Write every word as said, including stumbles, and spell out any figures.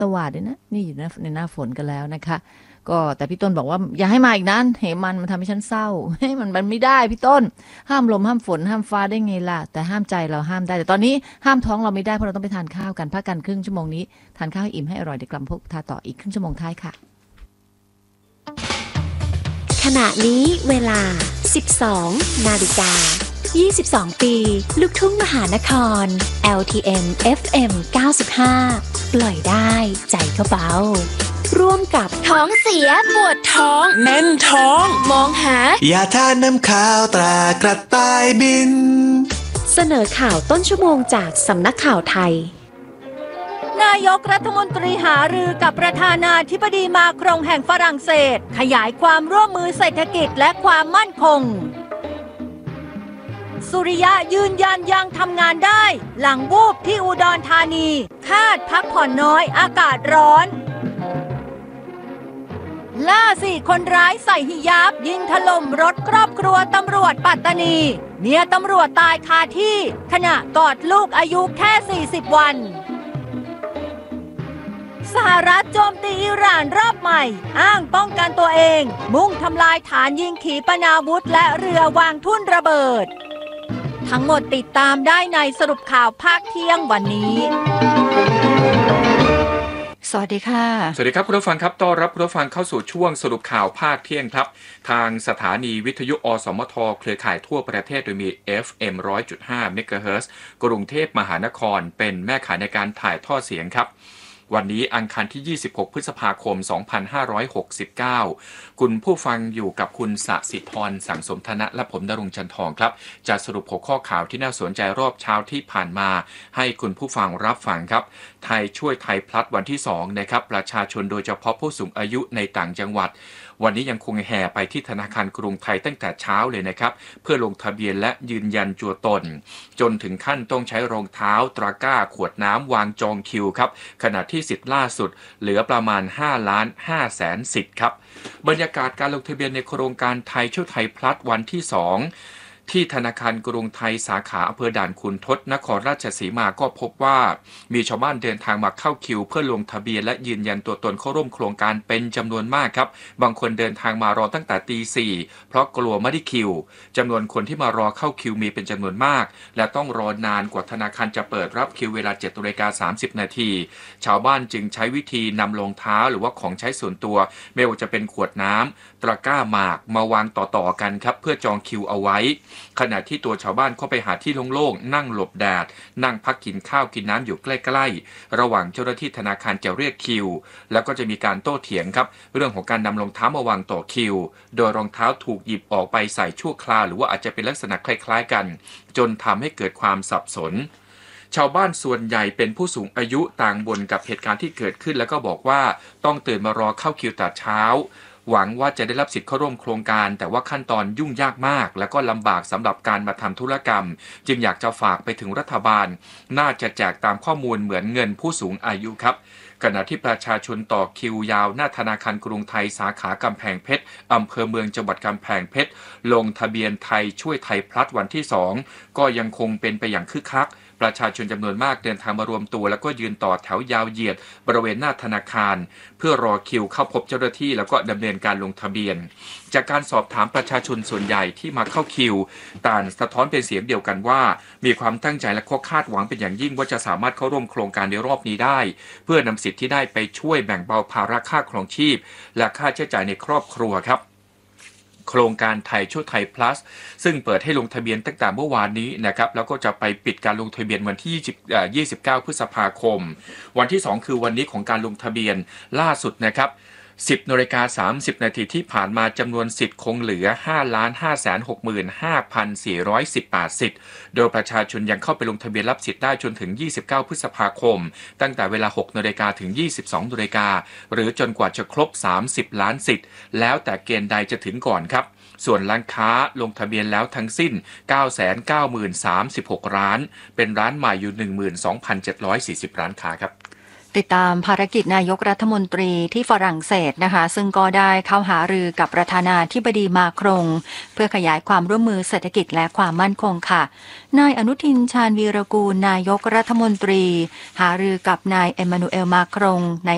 ตวาดด้วยนะนี่อยู่ในหน้าฝนกันแล้วนะคะก็แต่พี่ต้นบอกว่าอย่าให้มาอีกนั้นเหมันมันทำให้ฉันเศร้าให้มันมันไม่ได้พี่ต้นห้ามลมห้ามฝนห้ามฟ้าได้ไงล่ะแต่ห้ามใจเราห้ามได้แต่ตอนนี้ห้ามท้องเราไม่ได้เพราะเราต้องไปทานข้าวกันพักกันครึ่งชั่วโมงนี้ทานข้าวให้อิ่มให้อร่อยเดี๋ยวกลับพบทาต่ออีกครึ่งชั่วโมงท้ายค่ะขณะนี้เวลา สิบสอง นาฬิกา ยี่สิบสอง ปีลูกทุ่งมหานคร แอล ที เอ็ม เอฟ เอ็ม เก้าสิบห้า ปล่อยได้ใจก็เบาร่วมกับท้องเสียปวดท้องแน่นท้องมองหายาทาน้ำข้าวตรากระต่ายบินเสนอข่าวต้นชั่วโมงจากสำนักข่าวไทยนายกรัฐมนตรีหารือกับประธานาธิบดีมาครงแห่งฝรั่งเศสขยายความร่วมมือเศรษฐกิจและความมั่นคงสุริยะยืนยันยังทำงานได้หลังวูบที่อุดรธานีคาดพักผ่อนน้อยอากาศร้อนล่าสี่คนร้ายใส่ฮิญาบยิงถล่มรถครอบครัวตำรวจปัตตานีเมียตำรวจตายคาที่ขณะกอดลูกอายุแค่สี่สิบวันสหรัฐโจมตีอิหร่านรอบใหม่อ้างป้องกันตัวเองมุ่งทำลายฐานยิงขีปนาวุธและเรือวางทุ่นระเบิดทั้งหมดติดตามได้ในสรุปข่าวภาคเที่ยงวันนี้สวัสดีค่ะสวัสดีครับคุณผู้ฟังครับต้อนรับคุณผู้ฟังเข้าสู่ช่วงสรุปข่าวภาคเที่ยงครับทางสถานีวิทยุอสมทเครือข่ายทั่วประเทศโดยมี เอฟ เอ็ม หนึ่งร้อยจุดห้า เมกะเฮิรตซ์กรุงเทพมหานครเป็นแม่ข่ายในการถ่ายทอดเสียงครับวันนี้อังคารที่ยี่สิบหกพฤษภาคมสองพันห้าร้อยหกสิบเก้าคุณผู้ฟังอยู่กับคุณสศิธรสังสมธนะและผมณรงค์จันทองครับจะสรุปหัวข้อข่าวที่น่าสนใจรอบเช้าที่ผ่านมาให้คุณผู้ฟังรับฟังครับไทยช่วยไทยพลัดวันที่สองนะครับประชาชนโดยเฉพาะผู้สูงอายุในต่างจังหวัดวันนี้ยังคงแห่ไปที่ธนาคารกรุงไทยตั้งแต่เช้าเลยนะครับเพื่อลงทะเบียนและยืนยันตัวตนจนถึงขั้นต้องใช้รองเท้าตะกร้าขวดน้ำวางจองคิวครับขณะที่สิทธิ์ล่าสุดเหลือประมาณห้าล้านห้าแสนสิทธิ์ครับบรรยากาศการลงทะเบียนในโครงการไทยช่วยไทยพลัดวันที่สองที่ธนาคารกรุงไทยสาขาอำเภอด่านขุนทดนครราชสีมาก็พบว่ามีชาวบ้านเดินทางมาเข้าคิวเพื่อลงทะเบียนและยืนยันตัวตนเข้าร่วมโครงการเป็นจำนวนมากครับบางคนเดินทางมารอตั้งแต่ตีสี่เพราะกลัวไม่ได้คิวจำนวนคนที่มารอเข้าคิวมีเป็นจำนวนมากและต้องรอนานกว่าธนาคารจะเปิดรับคิวเวลา เจ็ดนาฬิกาสามสิบนาทีชาวบ้านจึงใช้วิธีนำรองเท้าหรือว่าของใช้ส่วนตัวไม่ว่าจะเป็นขวดน้ำตะกร้าหมากมาวางต่อๆกันครับเพื่อจองคิวเอาไว้ขณะที่ตัวชาวบ้านเข้าไปหาที่โล่งๆนั่งหลบแดดนั่งพักกินข้าวกินน้ำอยู่ใกล้ๆระหว่างเจ้าหน้าที่ธนาคารจะเรียกคิวแล้วก็จะมีการโต้เถียงครับเรื่องของการนำรองเท้ามาวางต่อคิวโดยรองเท้าถูกหยิบออกไปใส่ชั่วคราวหรือว่าอาจจะเป็นลักษณะคล้ายๆกันจนทำให้เกิดความสับสนชาวบ้านส่วนใหญ่เป็นผู้สูงอายุต่างบ่นกับเหตุการณ์ที่เกิดขึ้นแล้วก็บอกว่าต้องตื่นมารอเข้าคิวแต่เช้าหวังว่าจะได้รับสิทธิ์เข้าร่วมโครงการแต่ว่าขั้นตอนยุ่งยากมากและก็ลำบากสำหรับการมาทำธุรกรรมจึงอยากจะฝากไปถึงรัฐบาลน่าจะแจกตามข้อมูลเหมือนเงินผู้สูงอายุครับขณะที่ประชาชนต่อคิวยาวหน้าธนาคารกรุงไทยสาขากำแพงเพชรอำเภอเมืองจังหวัดกำแพงเพชรลงทะเบียนไทยช่วยไทยพลัดวันที่สองก็ยังคงเป็นไปอย่างคึกคักประชาชนจำนวนมากเดินทางมารวมตัวแล้วก็ยืนต่อแถวยาวเหยียดบริเวณหน้าธนาคารเพื่อรอคิวเข้าพบเจ้าหน้าที่แล้วก็ดำเนินการลงทะเบียนจากการสอบถามประชาชนส่วนใหญ่ที่มาเข้าคิวต่างสะท้อนเป็นเสียงเดียวกันว่ามีความตั้งใจและก็คาดหวังเป็นอย่างยิ่งว่าจะสามารถเข้าร่วมโครงการในรอบนี้ได้เพื่อนำสิทธิ์ที่ได้ไปช่วยแบ่งเบาภาระค่าครองชีพและค่าใช้จ่ายในครอบครัวครับโครงการไทยช่วยไทย plus ซึ่งเปิดให้ลงทะเบียนตั้งแต่เมื่อวานนี้นะครับแล้วก็จะไปปิดการลงทะเบียนวันที่ยี่สิบเก้าพฤษภาคมวันที่สองคือวันนี้ของการลงทะเบียนล่าสุดนะครับ สิบนาฬิกาสามสิบนาทีที่ผ่านมาจำนวนสิทธิ์คงเหลือ ห้าล้านห้าแสนหกหมื่นห้าพันสี่ร้อยสิบแปด สิทธิ์โดยประชาชนยังเข้าไปลงทะเบียนรับสิทธิ์ได้จนถึงยี่สิบเก้าพฤษภาคมตั้งแต่เวลา หกนาฬิกาถึง ยี่สิบสองนาฬิกาหรือจนกว่าจะครบสามสิบล้านสิทธิ์แล้วแต่เกณฑ์ใดจะถึงก่อนครับส่วนร้านค้าลงทะเบียนแล้วทั้งสิ้น เก้าแสนเก้าหมื่นสามสิบหก ร้านเป็นร้านใหม่อยู่ หนึ่งหมื่นสองพันเจ็ดร้อยสี่สิบ ร้านค้าครับติดตามภารกิจนายกรัฐมนตรีที่ฝรั่งเศสนะคะซึ่งก็ได้เข้าหารือกับประธานาธิบดีมาครงเพื่อขยายความร่วมมือเศรษฐกิจและความมั่นคงค่ะนายอนุทินชาญวีรกูลนายกรัฐมนตรีหารือกับนายเอมมานูเอลมาครงใน